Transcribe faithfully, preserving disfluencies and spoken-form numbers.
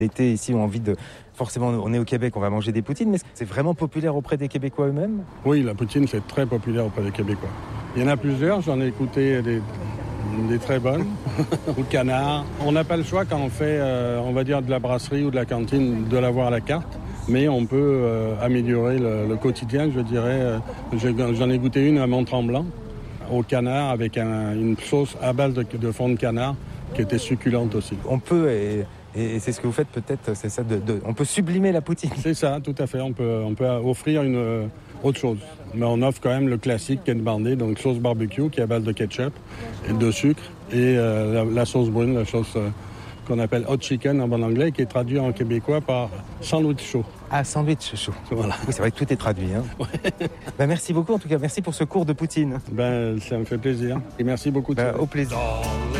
L'été, ici, on a envie de... Forcément, on est au Québec, on va manger des poutines, mais c'est vraiment populaire auprès des Québécois eux-mêmes? Oui, la poutine, c'est très populaire auprès des Québécois. Il y en a plusieurs, j'en ai écouté des, des très bonnes, au canard. On n'a pas le choix quand on fait, euh, on va dire, de la brasserie ou de la cantine, de l'avoir à la carte. Mais on peut euh, améliorer le, le quotidien, je dirais. J'en ai goûté une à Mont-Tremblant, au canard, avec un, une sauce à base de, de fond de canard, qui était succulente aussi. On peut... Et... Et c'est ce que vous faites peut-être, c'est ça, de, de, on peut sublimer la poutine. C'est ça, tout à fait. On peut, on peut offrir une euh, autre chose. Mais on offre quand même le classique Ken Bandé, donc sauce barbecue qui est à base de ketchup et de sucre. Et euh, la, la sauce brune, la sauce euh, qu'on appelle hot chicken en bon anglais, qui est traduit en québécois par sandwich chaud. Ah, sandwich chaud. Voilà. Oui, c'est vrai que tout est traduit. Hein. Ouais. Ben, merci beaucoup en tout cas, merci pour ce cours de poutine. Ben, ça me fait plaisir. Et merci beaucoup. Ben, au plaisir.